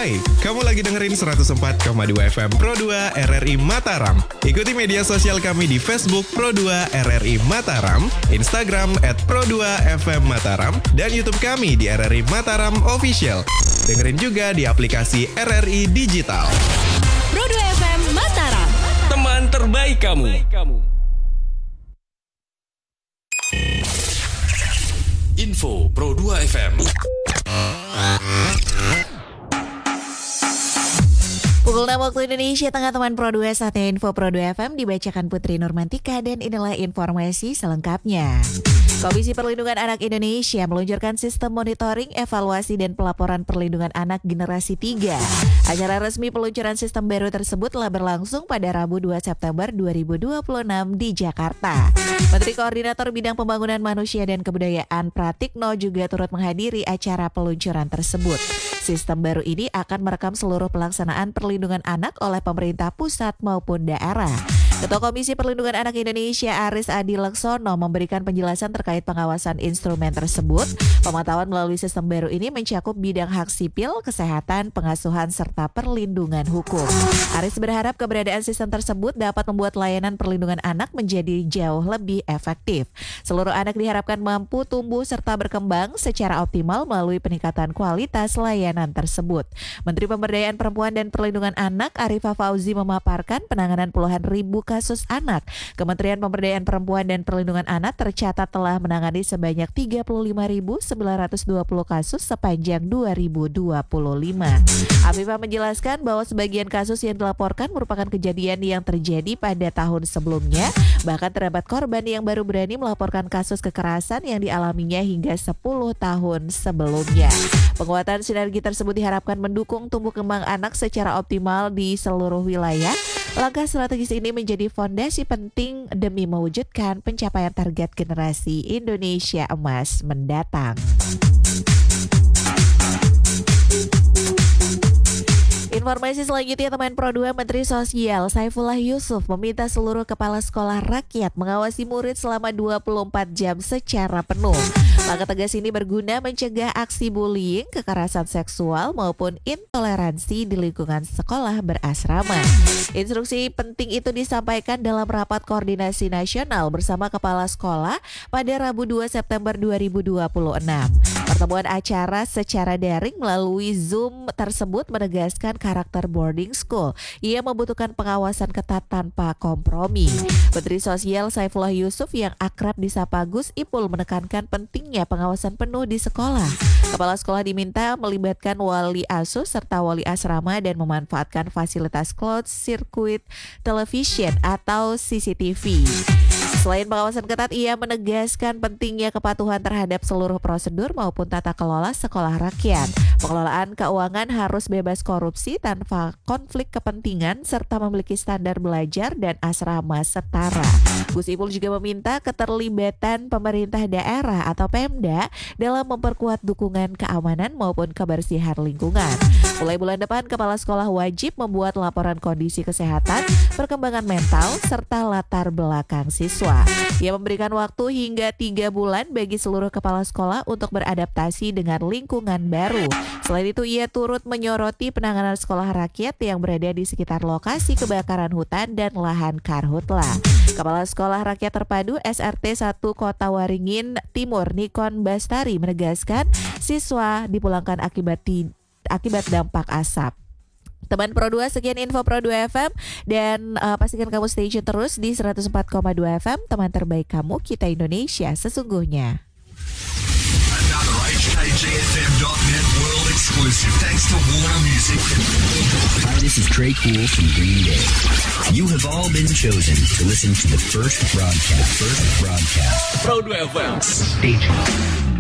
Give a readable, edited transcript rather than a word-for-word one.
Hai, kamu lagi dengerin 104,2 FM Pro 2 RRI Mataram. Ikuti media sosial kami di Facebook Pro 2 RRI Mataram, Instagram @Pro2FM Mataram, dan YouTube kami di RRI Mataram Official. Dengerin juga di aplikasi RRI Digital. Pro 2 FM Mataram, teman terbaik kamu. Info Pro 2 FM. Pukul 6 waktu Indonesia Tengah, teman Pro 2, saatnya Info Pro 2 FM dibacakan Putri Nurmantika, dan inilah informasi selengkapnya. Komisi Perlindungan Anak Indonesia meluncurkan sistem monitoring, evaluasi, dan pelaporan perlindungan anak generasi 3. Acara resmi peluncuran sistem baru tersebut telah berlangsung pada Rabu 2 September 2026 di Jakarta. Menteri Koordinator Bidang Pembangunan Manusia dan Kebudayaan Pratikno juga turut menghadiri acara peluncuran tersebut. Sistem baru ini akan merekam seluruh pelaksanaan perlindungan anak oleh pemerintah pusat maupun daerah. Ketua Komisi Perlindungan Anak Indonesia Aris Adi Laksono memberikan penjelasan terkait pengawasan instrumen tersebut. Pemantauan melalui sistem baru ini mencakup bidang hak sipil, kesehatan, pengasuhan, serta perlindungan hukum. Aris berharap keberadaan sistem tersebut dapat membuat layanan perlindungan anak menjadi jauh lebih efektif. Seluruh anak diharapkan mampu tumbuh serta berkembang secara optimal melalui peningkatan kualitas layanan tersebut. Menteri Pemberdayaan Perempuan dan Perlindungan Anak Arifah Fauzi memaparkan penanganan puluhan ribu kasus anak. Kementerian Pemberdayaan Perempuan dan Perlindungan Anak tercatat telah menangani sebanyak 35.920 kasus sepanjang 2025. Afifah menjelaskan bahwa sebagian kasus yang dilaporkan merupakan kejadian yang terjadi pada tahun sebelumnya. Bahkan terdapat korban yang baru berani melaporkan kasus kekerasan yang dialaminya hingga 10 tahun sebelumnya. Penguatan sinergi tersebut diharapkan mendukung tumbuh kembang anak secara optimal di seluruh wilayah. Langkah strategis ini menjadi fondasi penting demi mewujudkan pencapaian target generasi Indonesia Emas mendatang. Informasi selanjutnya, teman Pro 2, Menteri Sosial Saifullah Yusuf meminta seluruh kepala sekolah rakyat mengawasi murid selama 24 jam secara penuh. Langkah tegas ini berguna mencegah aksi bullying, kekerasan seksual maupun intoleransi di lingkungan sekolah berasrama. Instruksi penting itu disampaikan dalam rapat koordinasi nasional bersama kepala sekolah pada Rabu 2 September 2026. Pertemuan acara secara daring melalui Zoom tersebut menegaskan karakter boarding school. Ia membutuhkan pengawasan ketat tanpa kompromi. Menteri Sosial Saifullah Yusuf yang akrab disapa Gus Ipul menekankan pentingnya pengawasan penuh di sekolah. Kepala sekolah diminta melibatkan wali asuh serta wali asrama dan memanfaatkan fasilitas cloud circuit television atau CCTV. Selain pengawasan ketat, ia menegaskan pentingnya kepatuhan terhadap seluruh prosedur maupun tata kelola sekolah rakyat. Pengelolaan keuangan harus bebas korupsi tanpa konflik kepentingan serta memiliki standar belajar dan asrama setara. Gus Ipul juga meminta keterlibatan pemerintah daerah atau Pemda dalam memperkuat dukungan keamanan maupun kebersihan lingkungan. Mulai bulan depan, kepala sekolah wajib membuat laporan kondisi kesehatan, perkembangan mental, serta latar belakang siswa. Ia memberikan waktu hingga 3 bulan bagi seluruh kepala sekolah untuk beradaptasi dengan lingkungan baru. Selain itu, ia turut menyoroti penanganan sekolah rakyat yang berada di sekitar lokasi kebakaran hutan dan lahan karhutla. Kepala Sekolah Rakyat Terpadu SRT 1 Kota Waringin Timur Nikon Bastari menegaskan siswa dipulangkan akibat dampak asap. Teman Pro 2, sekian info Pro 2 FM dan pastikan kamu stay tune terus di 104,2 FM, teman terbaik kamu, kita Indonesia sesungguhnya. Another HKJFM.net world exclusive thanks to Warner Music. Hi, this is Trey Cool from Green Day. You have all been chosen to listen to the first broadcast. Pro 2 FM. Stay tuned.